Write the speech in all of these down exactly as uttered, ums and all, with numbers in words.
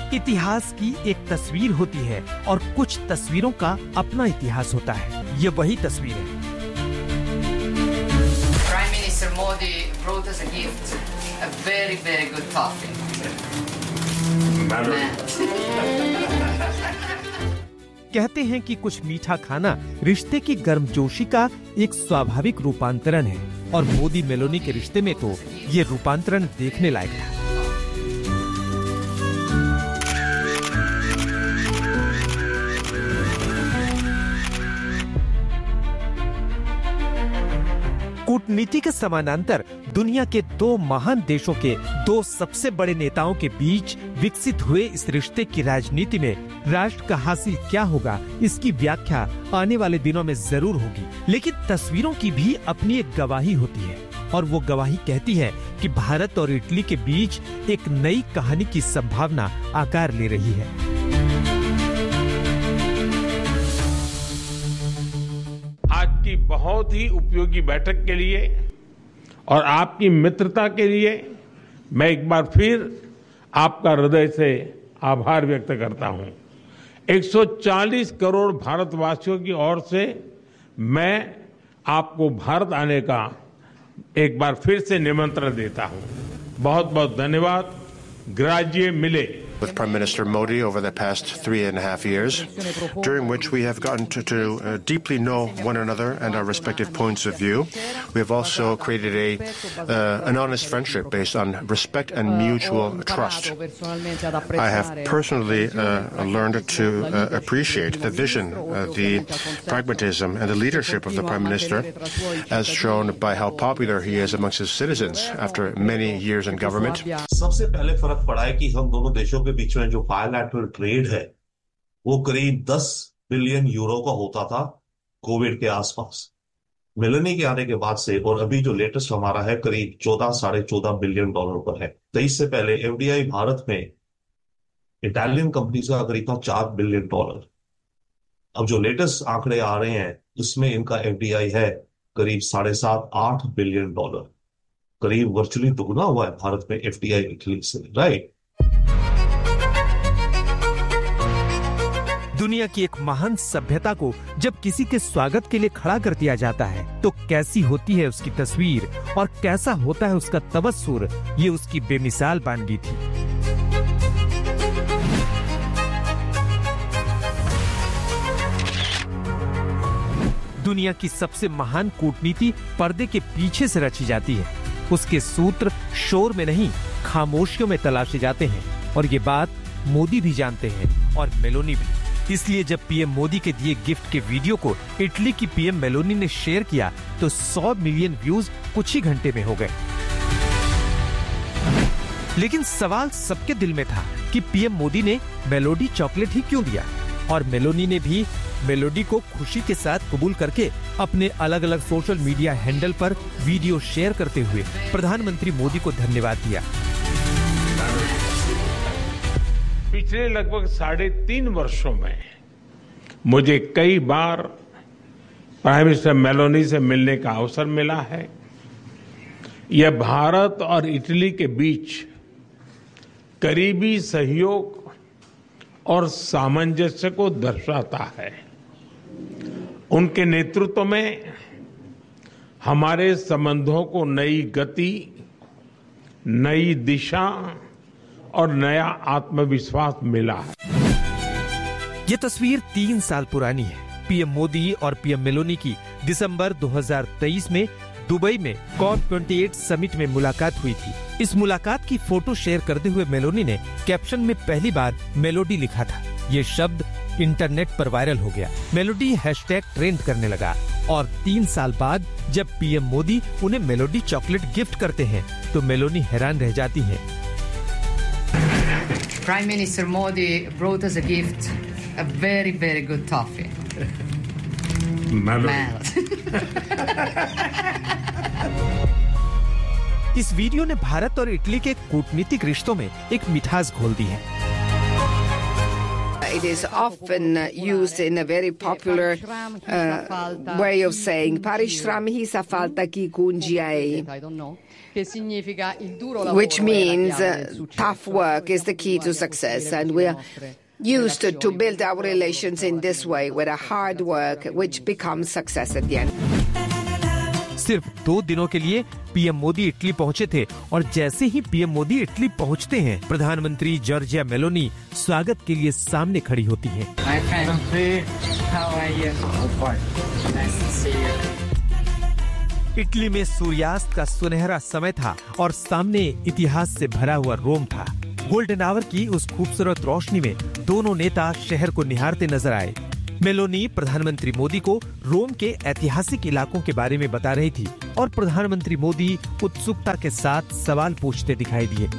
इतिहास की एक तस्वीर होती है और कुछ तस्वीरों का अपना इतिहास होता है। ये वही तस्वीर है। Prime Minister Modi brought us a gift, a very very good toffee. कहते हैं कि कुछ मीठा खाना रिश्ते की गर्मजोशी का एक स्वाभाविक रूपांतरण है और मोदी मेलोनी के रिश्ते में तो ये रूपांतरण देखने लायक था। कूटनीति के समानांतर दुनिया के दो महान देशों के दो सबसे बड़े नेताओं के बीच विकसित हुए इस रिश्ते की राजनीति में राष्ट्र का हासिल क्या होगा, इसकी व्याख्या आने वाले दिनों में जरूर होगी। लेकिन तस्वीरों की भी अपनी एक गवाही होती है और वो गवाही कहती है कि भारत और इटली के बीच एक नई कहानी की संभावना आकार ले रही है। आज की बहुत ही उपयोगी बैठक के लिए और आपकी मित्रता के लिए मैं एक बार फिर आपका हृदय से आभार व्यक्त करता हूं। एक सौ चालीस करोड़ भारतवासियों की ओर से मैं आपको भारत आने का एक बार फिर से निमंत्रण देता हूं। बहुत बहुत धन्यवाद। ग्राजिए मिले। With Prime Minister Modi over the past three and a half years, during which we have gotten to, to uh, deeply know one another and our respective points of view. We have also created a uh, an honest friendship based on respect and mutual trust. I have personally uh, learned to uh, appreciate the vision, uh, the pragmatism and the leadership of the Prime Minister, as shown by how popular he is amongst his citizens after many years in government. सबसे पहले फर्क पड़ा है कि हम दोनों देशों के बीच में जो बायलैटरल ट्रेड है वो करीब दस बिलियन यूरो का होता था कोविड के आसपास। मेलोनी के आने के बाद से और अभी जो लेटेस्ट हमारा है करीब चौदह साढ़े चौदह बिलियन डॉलर पर है। तो इससे पहले एफडीआई भारत में इटालियन कंपनीज का करीब था चार बिलियन डॉलर। अब जो लेटेस्ट आंकड़े आ रहे हैं उसमें इनका एफडीआई है करीब साढ़े सात आठ बिलियन डॉलर। करीब वर्चुअली दुगना हुआ है भारत में एफडीआई इटली से, राइट। दुनिया की एक महान सभ्यता को जब किसी के स्वागत के लिए खड़ा कर दिया जाता है तो कैसी होती है उसकी तस्वीर और कैसा होता है उसका तबस्सुर, ये उसकी बेमिसाल बानगी थी। दुनिया की सबसे महान कूटनीति पर्दे के पीछे से रची जाती है। उसके सूत्र शोर में नहीं, खामोशियों में तलाशे जाते हैं और ये बात मोदी भी जानते हैं और मेलोनी भी। इसलिए जब पीएम मोदी के दिए गिफ्ट के वीडियो को इटली की पीएम मेलोनी ने शेयर किया तो सौ मिलियन व्यूज कुछ ही घंटे में हो गए। लेकिन सवाल सबके दिल में था कि पीएम मोदी ने मेलोडी चॉकलेट ही क्यों दिया, और मेलोनी ने भी मेलोडी को खुशी के साथ कबूल करके अपने अलग अलग सोशल मीडिया हैंडल पर वीडियो शेयर करते हुए प्रधानमंत्री मोदी को धन्यवाद दिया। पिछले लगभग साढ़े तीन वर्षों में मुझे कई बार प्राइम मिनिस्टर मेलोनी से मिलने का अवसर मिला है। यह भारत और इटली के बीच करीबी सहयोग और सामंजस्य को दर्शाता है। उनके नेतृत्व में हमारे संबंधों को नई गति, नई दिशा और नया आत्मविश्वास मिला है। ये तस्वीर तीन साल पुरानी है। पीएम मोदी और पीएम मेलोनी की दिसंबर दो हज़ार तेईस में दुबई में कॉप अट्ठाईस समिट में मुलाकात हुई थी। इस मुलाकात की फोटो शेयर करते हुए मेलोनी ने कैप्शन में पहली बार मेलोडी लिखा था। ये शब्द इंटरनेट पर वायरल हो गया। मेलोडी हैशटैग ट्रेंड करने लगा और तीन साल बाद जब पीएम मोदी उन्हें मेलोडी चॉकलेट गिफ्ट करते हैं तो मेलोनी हैरान रह जाती हैं। Prime Minister Modi brought us a gift, a very very good toffee. इस वीडियो ने भारत और इटली के कूटनीतिक रिश्तों में एक मिठास घोल दी है। it is often used in a very popular uh, way of saying "Parishram hi safalta ki kunji hai," which means uh, tough work is the key to success, and we are used to, to build our relations in this way, with a hard work which becomes success at the end. सिर्फ दो दिनों के लिए PM Modi Italy पहुंचे थे और जैसे ही PM Modi Italy पहुंचते हैं, प्रधानमंत्री जॉर्जिया मेलोनी स्वागत के लिए सामने खड़ी होती हैं। इटली में सूर्यास्त का सुनहरा समय था और सामने इतिहास से भरा हुआ रोम था। गोल्डन आवर की उस खूबसूरत रोशनी में दोनों नेता शहर को निहारते नजर आए। मेलोनी प्रधानमंत्री मोदी को रोम के ऐतिहासिक इलाकों के बारे में बता रही थी और प्रधानमंत्री मोदी उत्सुकता के साथ सवाल पूछते दिखाई दिए।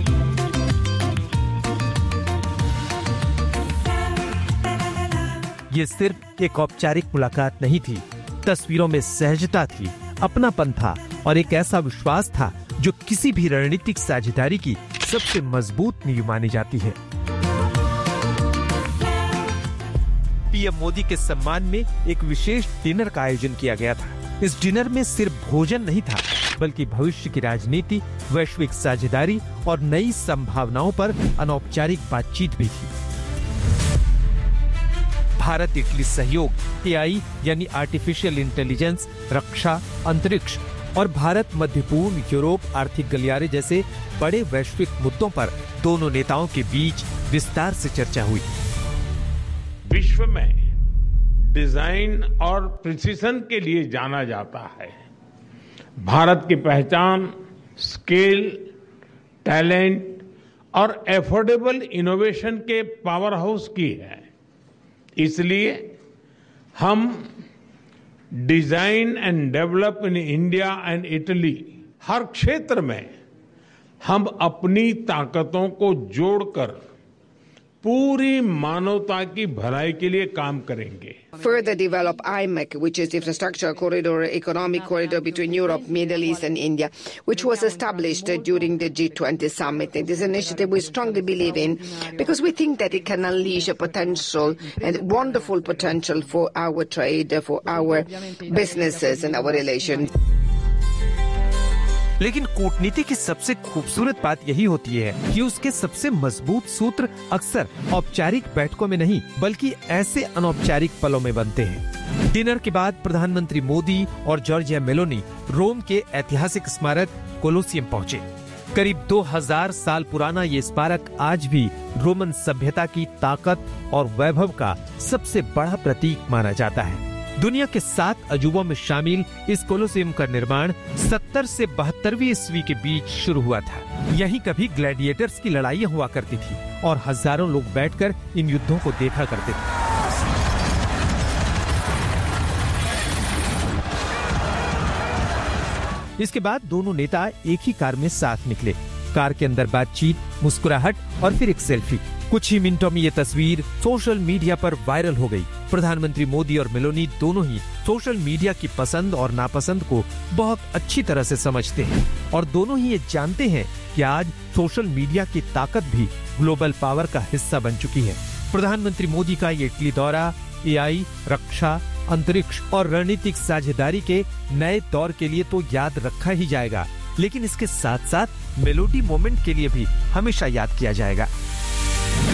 ये सिर्फ एक औपचारिक मुलाकात नहीं थी, तस्वीरों में सहजता थी, अपनापन था और एक ऐसा विश्वास था जो किसी भी रणनीतिक साझेदारी की सबसे मजबूत नींव मानी जाती है। पीएम मोदी के सम्मान में एक विशेष डिनर का आयोजन किया गया था। इस डिनर में सिर्फ भोजन नहीं था, बल्कि भविष्य की राजनीति, वैश्विक साझेदारी और नई संभावनाओं पर अनौपचारिक बातचीत भी थी। भारत इटली सहयोग, एआई यानी आर्टिफिशियल इंटेलिजेंस, रक्षा, अंतरिक्ष और भारत मध्य पूर्व, यूरोप, आर्थिक गलियारे जैसे बड़े वैश्विक मुद्दों पर दोनों नेताओं के बीच विस्तार से चर्चा हुई। विश्व में डिजाइन और प्रिसीजन के लिए जाना जाता है। भारत की पहचान स्केल, टैलेंट और एफोर्डेबल इनोवेशन के पावर हाउस की है। इसलिए हम design and develop in India and Italy, हर क्षेत्र में हम अपनी ताकतों को जोड़कर पूरी मानवता की भलाई के लिए काम करेंगे। Further develop I M E C, which is the infrastructure corridor, economic corridor between Europe, Middle East and India, which was established during the G twenty summit. And this initiative we strongly believe in because we think that it can unleash a potential and wonderful potential for our trade, for our businesses and our relations. लेकिन कूटनीति की सबसे खूबसूरत बात यही होती है कि उसके सबसे मजबूत सूत्र अक्सर औपचारिक बैठकों में नहीं, बल्कि ऐसे अनौपचारिक पलों में बनते हैं। डिनर के बाद प्रधानमंत्री मोदी और जॉर्जिया मेलोनी रोम के ऐतिहासिक स्मारक कोलोसियम पहुंचे। करीब दो हज़ार साल पुराना ये स्मारक आज भी रोमन सभ्यता की ताकत और वैभव का सबसे बड़ा प्रतीक माना जाता है। दुनिया के सात अजूबों में शामिल इस कोलोसियम का निर्माण सत्तर से बहत्तरवीं ईस्वी के बीच शुरू हुआ था। यहीं कभी ग्लैडिएटर्स की लड़ाइयां हुआ करती थी और हजारों लोग बैठकर इन युद्धों को देखा करते थे। इसके बाद दोनों नेता एक ही कार में साथ निकले। कार के अंदर बातचीत, मुस्कुराहट और फिर एक सेल्फी। कुछ ही मिनटों में ये तस्वीर सोशल मीडिया पर वायरल हो गई। प्रधानमंत्री मोदी और मेलोनी दोनों ही सोशल मीडिया की पसंद और नापसंद को बहुत अच्छी तरह से समझते हैं और दोनों ही ये जानते हैं कि आज सोशल मीडिया की ताकत भी ग्लोबल पावर का हिस्सा बन चुकी है। प्रधानमंत्री मोदी का ये इटली दौरा एआई, रक्षा, अंतरिक्ष और रणनीतिक साझेदारी के नए दौर के लिए तो याद रखा ही जाएगा, लेकिन इसके साथ साथ मेलोडी मोमेंट के लिए भी हमेशा याद किया जाएगा।